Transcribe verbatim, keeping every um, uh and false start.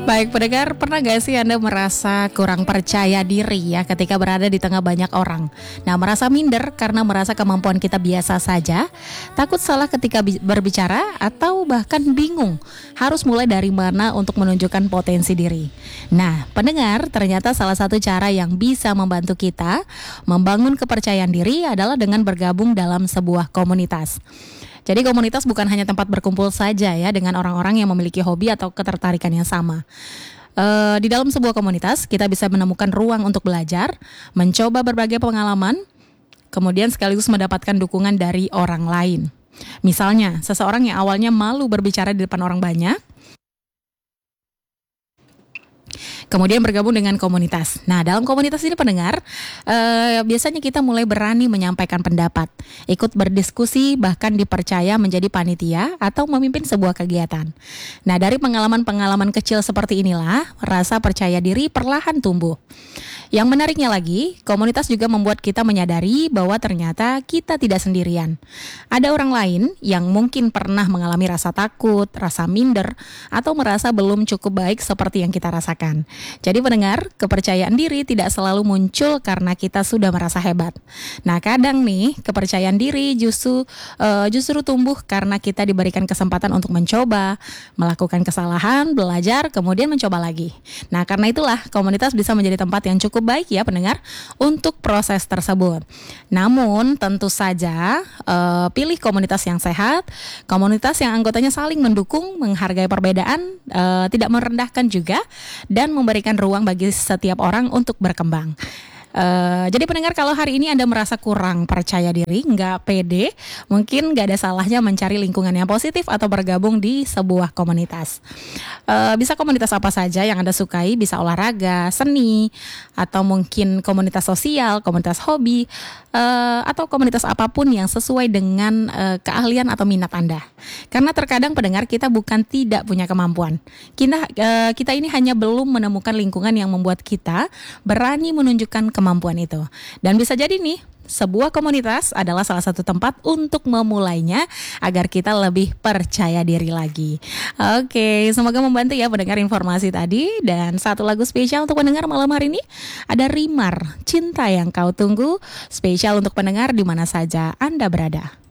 Baik pendengar, pernah gak sih Anda merasa kurang percaya diri ya ketika berada di tengah banyak orang? Nah, merasa minder karena merasa kemampuan kita biasa saja, takut salah ketika bi- berbicara, atau bahkan bingung harus mulai dari mana untuk menunjukkan potensi diri. Nah, pendengar, ternyata salah satu cara yang bisa membantu kita membangun kepercayaan diri adalah dengan bergabung dalam sebuah komunitas. Jadi komunitas bukan hanya tempat berkumpul saja ya dengan orang-orang yang memiliki hobi atau ketertarikan yang sama. Eh, di dalam sebuah komunitas kita bisa menemukan ruang untuk belajar, mencoba berbagai pengalaman, kemudian sekaligus mendapatkan dukungan dari orang lain. Misalnya, seseorang yang awalnya malu berbicara di depan orang banyak, kemudian bergabung dengan komunitas. Nah, dalam komunitas ini pendengar, eh, biasanya kita mulai berani menyampaikan pendapat, ikut berdiskusi, bahkan dipercaya menjadi panitia atau memimpin sebuah kegiatan. Nah, dari pengalaman-pengalaman kecil seperti inilah, rasa percaya diri perlahan tumbuh. Yang menariknya lagi, komunitas juga membuat kita menyadari bahwa ternyata kita tidak sendirian. Ada orang lain yang mungkin pernah mengalami rasa takut, rasa minder, atau merasa belum cukup baik seperti yang kita rasakan. Jadi pendengar, kepercayaan diri tidak selalu muncul karena kita sudah merasa hebat. Nah, kadang nih kepercayaan diri justru uh, justru tumbuh karena kita diberikan kesempatan untuk mencoba, melakukan kesalahan, belajar, kemudian mencoba lagi. Nah, karena itulah komunitas bisa menjadi tempat yang cukup baik ya pendengar untuk proses tersebut. Namun tentu saja uh, pilih komunitas yang sehat, komunitas yang anggotanya saling mendukung, menghargai perbedaan, uh, tidak merendahkan juga, dan memberikan ruang bagi setiap orang untuk berkembang. Uh, jadi pendengar, kalau hari ini Anda merasa kurang percaya diri, nggak pede, mungkin nggak ada salahnya mencari lingkungan yang positif atau bergabung di sebuah komunitas. Uh, bisa komunitas apa saja yang Anda sukai, bisa olahraga, seni, atau mungkin komunitas sosial, komunitas hobi, uh, atau komunitas apapun yang sesuai dengan uh, keahlian atau minat Anda. Karena terkadang pendengar, kita bukan tidak punya kemampuan. Kita, uh, kita ini hanya belum menemukan lingkungan yang membuat kita berani menunjukkan kemampuan kemampuan itu. Dan bisa jadi nih, sebuah komunitas adalah salah satu tempat untuk memulainya agar kita lebih percaya diri lagi. Oke, semoga membantu ya pendengar informasi tadi. Dan satu lagu spesial untuk pendengar malam hari ini, ada Rimar, Cinta Yang Kau Tunggu, spesial untuk pendengar di mana saja Anda berada.